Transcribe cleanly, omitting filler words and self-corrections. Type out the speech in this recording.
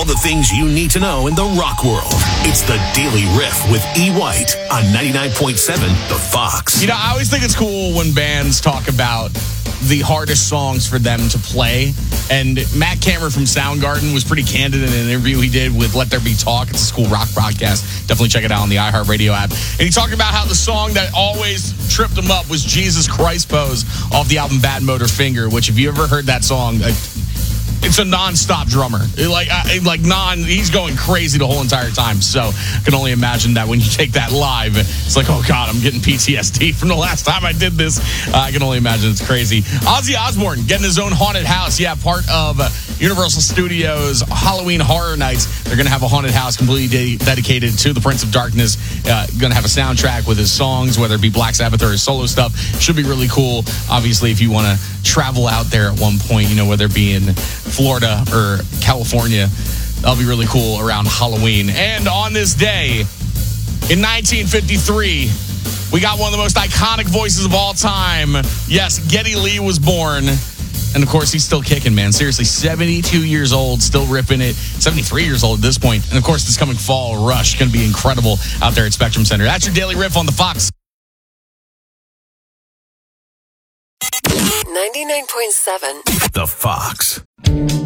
all the things you need to know in the rock world. It's the Daily Riff with E. White on 99.7 The Fox. You know, I always think it's cool when bands talk about the hardest songs for them to play. And Matt Cameron from Soundgarden was pretty candid in an interview he did with Let There Be Talk. It's a school rock broadcast. Definitely check it out on the iHeartRadio app. And he talked about how the song that always tripped him up was Jesus Christ Pose off the album Bad Motor Finger, which if you ever heard that song, it's a non-stop drummer. He's going crazy the whole entire time. So I can only imagine that when you take that live, it's like, oh God, I'm getting PTSD from the last time I did this. I can only imagine it's crazy. Ozzy Osbourne getting his own haunted house. Yeah, part of Universal Studios Halloween Horror Nights. They're going to have a haunted house completely dedicated to the Prince of Darkness. Going to have a soundtrack with his songs, whether it be Black Sabbath or his solo stuff. Should be really cool. Obviously, if you want to travel out there at one point, you know, whether it be in Florida or California, that'll be really cool around Halloween. And on this day, in 1953, we got one of the most iconic voices of all time. Yes, Geddy Lee was born. And, of course, he's still kicking, man. Seriously, 72 years old, still ripping it. 73 years old at this point. And, of course, this coming fall, Rush, going to be incredible out there at Spectrum Center. That's your Daily Riff on the Fox. 99.7 The Fox.